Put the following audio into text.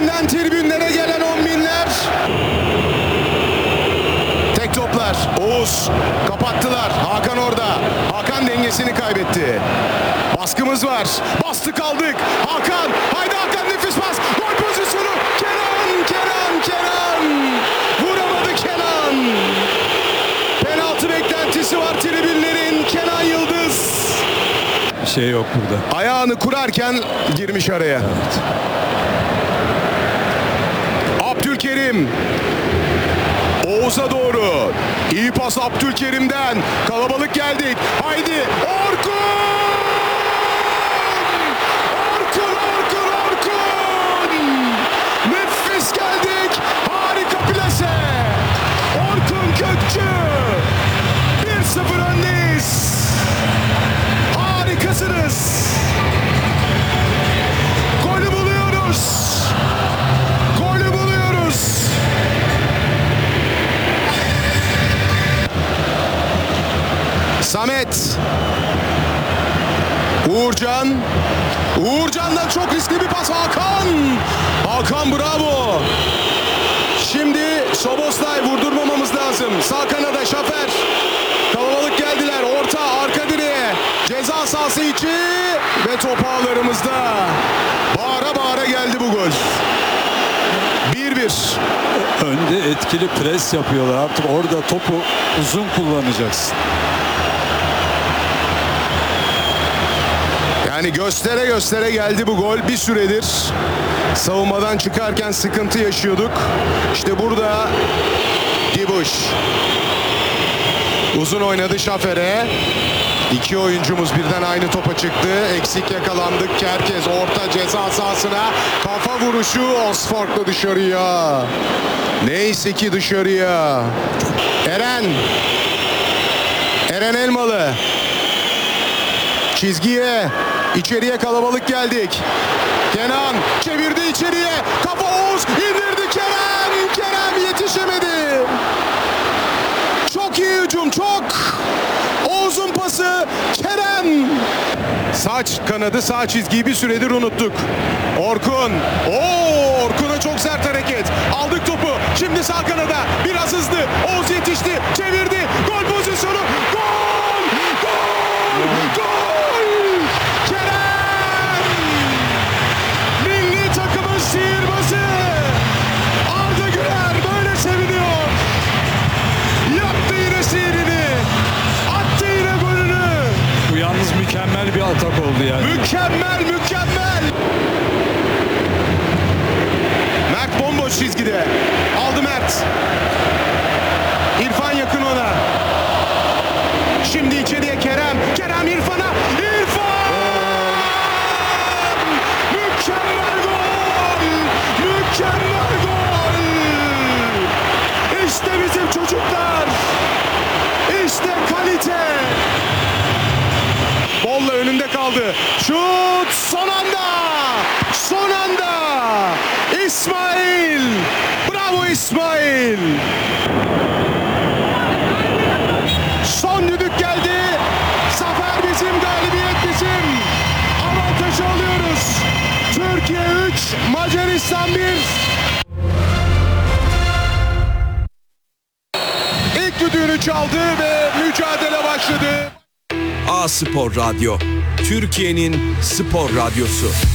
içinden tribünlere gelen on binler. Tek toplar. Oğuz kapattılar. Hakan orada. Hakan dengesini kaybetti. Baskımız var. Bastık aldık. Hakan. Haydi Hakan, nefis pas. Gol pozisyonu. Kenan. Vuramadı Kenan. Penaltı beklentisi var tribünlerin. Kenan Yıldız. Bir şey yok burada. Ayağını kurarken girmiş araya. Evet. Abdülkerim. Oğuz'a doğru. İyi pas Abdülkerim'den. Kalabalık geldik. Haydi Orkun! Nefis geldik. Harika plase. Orkun Kökçü. 1-0 öndeyiz. Harikasınız. Golü buluyoruz. Samet. Uğurcan'dan çok riskli bir pas. Hakan bravo. Şimdi Soboslay, vurdurmamamız lazım. Sağ kanada Şafer. Kalabalık geldiler. Orta, arka direğe. Ceza sahası içi ve top ağlarımızda. Bağıra geldi bu gol. 1-1. Önde etkili pres yapıyorlar. Artık orada topu uzun kullanacaksın. Yani göstere geldi bu gol. Bir süredir savunmadan çıkarken sıkıntı yaşıyorduk. İşte burada Dibuş. Uzun oynadı Şafer'e. İki oyuncumuz birden aynı topa çıktı. Eksik yakalandık. Kerkez orta ceza sahasına. Kafa vuruşu Osfort'la dışarıya. Neyse ki dışarıya. Eren Elmalı. Çizgiye. İçeriye kalabalık geldik. Kenan çevirdi içeriye. Kafa Oğuz indirdi Kerem yetişemedi. Çok iyi hücum, çok. Oğuz'un pası Kerem. Kanadı sağ çizgiyi bir süredir unuttuk. Orkun'a çok sert hareket. Aldık topu. Şimdi sağ kanada biraz hızlı. Oğuz yetişti. Çevirdi. Gol pozisyonu. Gol! Kerem! Milli takımın sihirbazı. Arda Güler böyle seviniyor. Yaptı yine sihirini. Attı yine golünü. Bu yalnız mükemmel bir atak oldu yani. Mükemmel. Mert bomboş çizgide. Aldı Mert. İrfan yakın ona. Şimdi içeriye Kerem İrfan'a. İrfan! Mükemmel gol! İşte bizim çocuklar. İşte kalite. Bolla önünde kaldı. Şut son anda. İsmail. Bravo İsmail. Son düdük geldi. Zafer bizim, galibiyet bizim. Avantajı alıyoruz. Türkiye 3, Macaristan 1. İlk düdüğünü çaldı ve mücadele başladı. A Spor Radyo, Türkiye'nin spor radyosu.